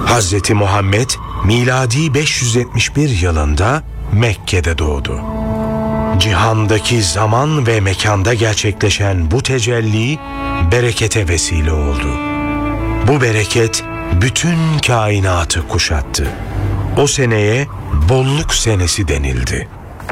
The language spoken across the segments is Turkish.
Hazreti Muhammed miladi 571 yılında Mekke'de doğdu. Cihandaki zaman ve mekanda gerçekleşen bu tecelli berekete vesile oldu. Bu bereket bütün kainatı kuşattı. O seneye bolluk senesi denildi.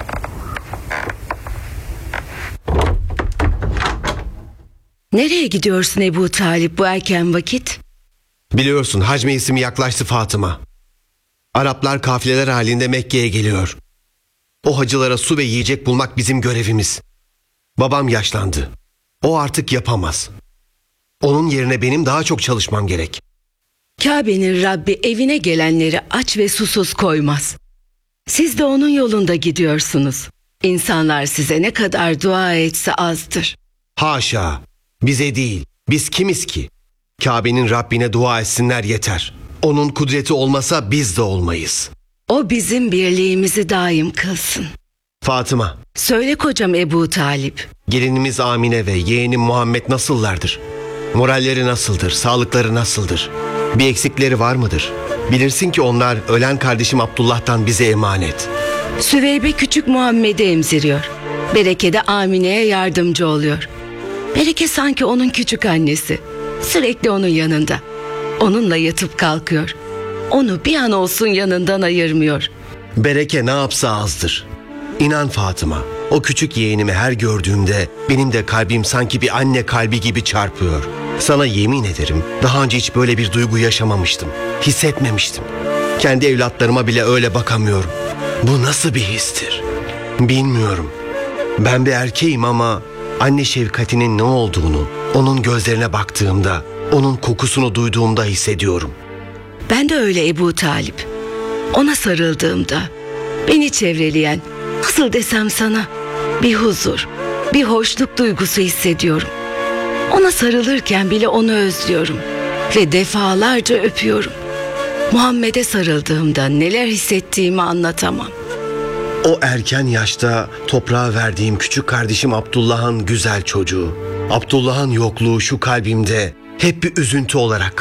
Nereye gidiyorsun Ebu Talip bu erken vakit? Biliyorsun hac mevsimi yaklaştı Fatıma. Araplar kafileler halinde Mekke'ye geliyor. O hacılara su ve yiyecek bulmak bizim görevimiz. Babam yaşlandı. O artık yapamaz. Onun yerine benim daha çok çalışmam gerek. Kabe'nin Rabbi evine gelenleri aç ve susuz koymaz. Siz de onun yolunda gidiyorsunuz. İnsanlar size ne kadar dua etse azdır. Haşa, bize değil. Biz kimiz ki? Kabe'nin Rabbine dua etsinler yeter. Onun kudreti olmasa biz de olmayız. O bizim birliğimizi daim kılsın. Fatıma, Söyle kocam Ebu Talip. gelinimiz Amine ve yeğenim Muhammed nasıllardır? Moralleri nasıldır? Sağlıkları nasıldır? Bir eksikleri var mıdır? Bilirsin ki onlar ölen kardeşim Abdullah'tan bize emanet. Süveybe küçük Muhammed'i emziriyor. Bereke de Amine'ye yardımcı oluyor. Bereke sanki onun küçük annesi. Sürekli onun yanında. Onunla yatıp kalkıyor. Onu bir an olsun yanından ayırmıyor. Bereke ne yapsa azdır. İnan Fatıma, o küçük yeğenimi her gördüğümde benim de kalbim sanki bir anne kalbi gibi çarpıyor. Sana yemin ederim daha önce hiç böyle bir duygu yaşamamıştım. Hissetmemiştim. Kendi evlatlarıma bile öyle bakamıyorum. Bu nasıl bir histir? Bilmiyorum. Ben bir erkeğim ama anne şefkatinin ne olduğunu, onun gözlerine baktığımda, onun kokusunu duyduğumda hissediyorum. Ben de öyle Ebu Talip. Ona sarıldığımda beni çevreleyen, nasıl desem sana, bir huzur, bir hoşluk duygusu hissediyorum. Ona sarılırken bile onu özlüyorum ve defalarca öpüyorum. Muhammed'e sarıldığımda neler hissettiğimi anlatamam. O erken yaşta toprağa verdiğim küçük kardeşim Abdullah'ın güzel çocuğu. Abdullah'ın yokluğu şu kalbimde hep bir üzüntü olarak